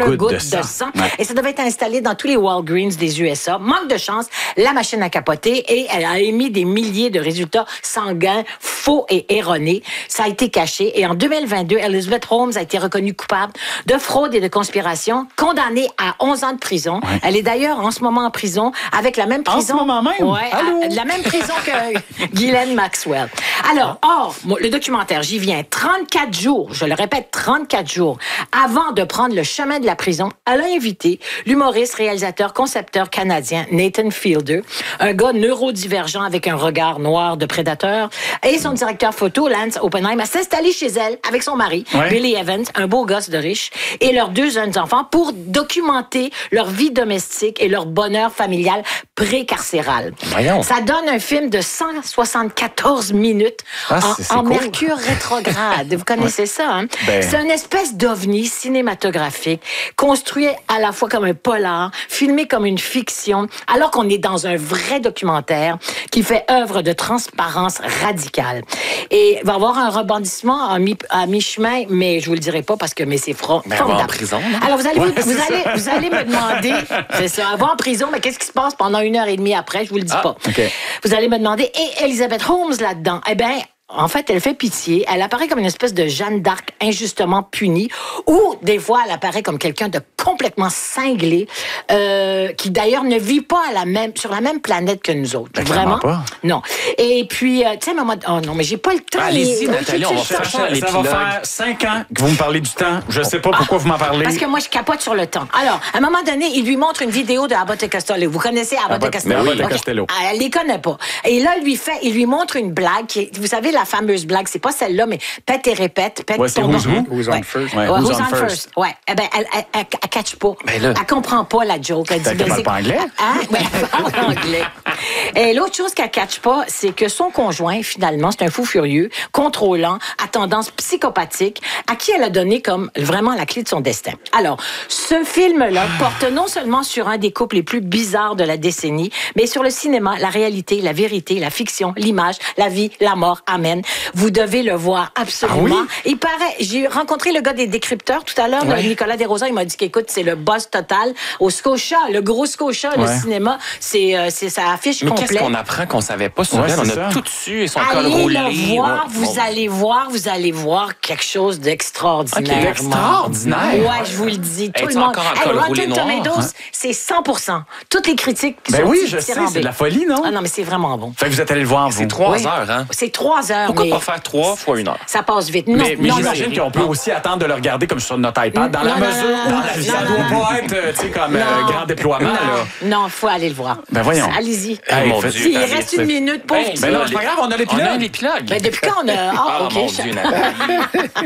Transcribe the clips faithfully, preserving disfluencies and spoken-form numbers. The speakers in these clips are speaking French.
gouttes, gouttes de, de sang. Ouais. Et ça devait être installé dans tous les Walgreens des U S A. Manque de chance, la machine a capoté et elle a émis des milliers de résultats sanguins faux et erronés. Ça a été caché. Et en deux mille vingt-deux, Elizabeth Holmes a été reconnue coupable de fraude et de conspiration, condamnée à onze ans de prison. Ouais. Elle est d'ailleurs en ce moment en prison avec la même prison. En ce moment même? Ouais, à, la même prison que Ghislaine Maxwell. Alors, or, le documentaire, j'y viens, trente-quatre jours, je le répète, trente-quatre jours, avant de prendre le chemin de la prison, elle a invité l'humoriste, réalisateur, concepteur canadien Nathan Fielder, un gars neurodivergent avec un regard noir de prédateur, et son directeur photo, Lance Oppenheim, à s'installer chez elle avec son mari, ouais. Billy Evans, un beau gosse de riche, et leurs deux jeunes enfants pour documenter leur vie domestique et leur bonheur familial pré-carcéral. Voyons. Ça donne un film de cent soixante-quatorze minutes ah, c'est, c'est en, en cool. mercure rétrograde. Vous connaissez ouais. ça, hein? Ben... C'est une espèce d'ovni cinématographique, construit à la fois comme un polar, filmé comme une fiction, alors qu'on est dans un vrai documentaire qui fait œuvre de transparence radicale. Et il va y avoir un rebondissement à, mi- à mi-chemin, mais je vous le dirai pas parce que mais c'est fro- ben, formidable. En prison, alors vous allez, ouais, vous, vous, allez, vous allez me demander, c'est ça, elle va en prison, mais qu'est-ce qui se passe pendant une heure et demie après? Je vous le dis ah, pas. Okay. Vous allez me demander, et Elizabeth Holmes là-dedans? Eh bien, en fait, elle fait pitié. Elle apparaît comme une espèce de Jeanne d'Arc injustement punie, ou des fois, elle apparaît comme quelqu'un de complètement cinglé, euh, qui d'ailleurs ne vit pas à la même, sur la même planète que nous autres. Ben, vraiment pas. Non. Et puis, euh, tu sais, maman, oh non, mais j'ai pas le temps. Allez-y, Nathalie, on va faire ça. Ça va faire cinq ans que vous me parlez du temps. Je sais pas pourquoi ah, vous m'en parlez. Parce que moi, je capote sur le temps. Alors, à un moment donné, il lui montre une vidéo de Abbott et Costello. Vous connaissez Abbott et Costello? Abbott et Costello. Okay. Elle les connaît pas. Et là, il lui fait, il lui montre une blague qui est, vous savez, la fameuse blague, c'est pas celle-là, mais pète et répète, pète ouais, c'est ton who's nom. Who's on first? Ouais, ouais, who's, who's on, on first? first? Ouais. Eh ben, elle, elle, elle, elle catch pas. Ben là. Elle comprend pas la joke. Elle dit, elle parle pas anglais? Hein? Ouais, elle parle anglais. Et l'autre chose qu'elle catch pas, c'est que son conjoint, finalement, c'est un fou furieux, contrôlant, à tendance psychopathique, à qui elle a donné comme vraiment la clé de son destin. Alors, ce film-là porte non seulement sur un des couples les plus bizarres de la décennie, mais sur le cinéma, la réalité, la vérité, la fiction, l'image, la vie, la mort. Amen. Vous devez le voir absolument. Ah oui? Il paraît, j'ai rencontré le gars des décrypteurs tout à l'heure, ouais. Nicolas Desrosiers, il m'a dit qu'écoute, c'est le boss total au Scotia, le gros Scotia, ouais. Le cinéma, c'est, euh, c'est sa affiche mais complète. Mais qu'est-ce qu'on apprend qu'on savait pas sur ouais, elle? On a ça. Tout su et son col roulé. Allez le voir, ouais. vous bon. allez voir, vous allez voir quelque chose d'extraordinaire. Okay, extraordinaire? Ouais, je vous le dis. Tout hey, le monde. Hey, Rotten Tomatoes, hein? C'est cent pour cent. Toutes les critiques ben sont oui, je sais, c'est de la folie, non? Ah non, mais c'est vraiment bon. Fait que vous êtes allé le voir, vous. C'est trois oui. heures, hein? C'est trois heures. Pourquoi mais... pas faire trois fois une heure? Ça passe vite. Non, mais mais non, j'imagine non, qu'on peut aussi attendre de le regarder comme sur notre iPad, dans non, la non, mesure, non, dans non, la vie. non, Ça non, doit pas être, tu sais, comme euh, grand déploiement, non, là. Non, il faut aller le voir. Ben voyons. Allez-y. Hey, mon Dieu, il reste une minute pour... Hey, ben non, c'est pas grave, on a l'épilogue. On a l'épilogue. Ben depuis quand on a... Ah, oh, OK. mon Dieu, Nathalie.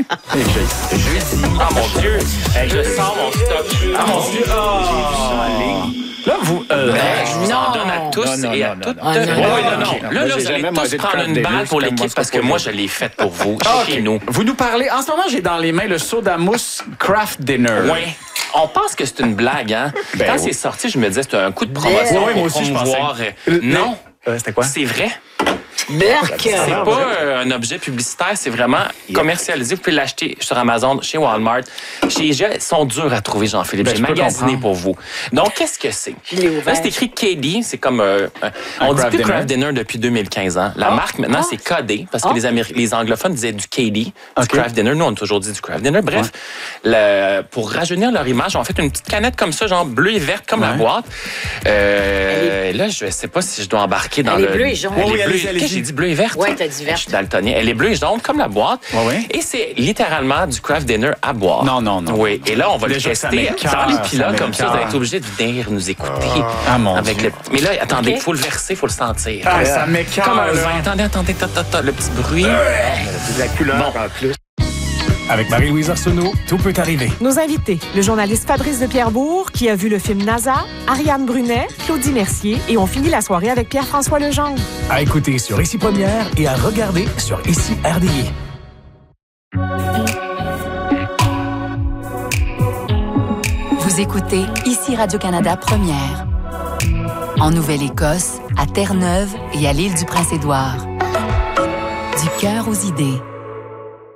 Ah, mon Dieu. Hey, je sors mon stock. Ah, mon Dieu. Oh. Là, vous... Euh, ben, je vous en donne à tous non, non, et à non, toutes. Non, non, oui, non, non, non. Là, là, vous allez tous prendre une balle pour l'équipe parce que moi, je l'ai faite pour vous, chez nous. Vous nous parlez... En ce moment, j'ai dans les mains le soda mousse Craft Dinner. Oui. On pense que c'est une blague, hein? Ben, Quand oui. c'est sorti, je me disais c'était un coup de promotion oui, pour moi aussi, je promouvoir. pensais. Non. Euh, c'était quoi? C'est vrai. Berk! C'est pas euh, un objet publicitaire, c'est vraiment yeah. commercialisé. Vous pouvez l'acheter sur Amazon, chez Walmart, chez I G A. Ils sont durs à trouver, Jean-Philippe. Ben, J'ai magasiné pour vous. Donc, qu'est-ce que c'est? Là, c'est écrit K D. C'est comme... Euh, on dit plus Craft Dinner depuis deux mille quinze. Hein. La oh. marque, maintenant, oh. c'est K D, parce que oh. les, Améri- les anglophones disaient du K D, du okay. Craft Dinner. Nous, on a toujours dit du Craft Dinner. Bref, ouais. le, pour rajeunir leur image, on a fait une petite canette comme ça, genre bleue et verte, comme ouais. la boîte. Euh, est... Là, je sais pas si je dois embarquer dans elle le... Elle est bleue et jaune. Elle oui, est bleue. allez-y, allez-y. Qu'est-ce que j'ai dit? Bleu et verte? Oui, t'as dit verte. Je suis daltonien. Elle est bleue et jaune, comme la boîte. Ouais, ouais. Et c'est littéralement du Craft Dinner à boire. Non, non, non. Oui. Et là, on va déjà, le tester. Dans l'épilogue, comme ça, vous allez être obligé de venir nous écouter. Ah, mon avec Dieu. Le... Mais là, attendez, il okay. faut le verser, il faut le sentir. Ah, ça m'écarte. Comme un vin. Attendez, attendez, ta, ta, ta, le petit bruit. C'est la couleur bon. En plus. Avec Marie-Louise Arsenault, tout peut arriver. Nos invités, le journaliste Fabrice de Pierrebourg, qui a vu le film NASA, Ariane Brunet, Claudie Mercier, et on finit la soirée avec Pierre-François Legendre. À écouter sur Ici Première et à regarder sur Ici R D I. Vous écoutez Ici Radio-Canada Première. En Nouvelle-Écosse, à Terre-Neuve et à l'île du Prince-Édouard. Du cœur aux idées.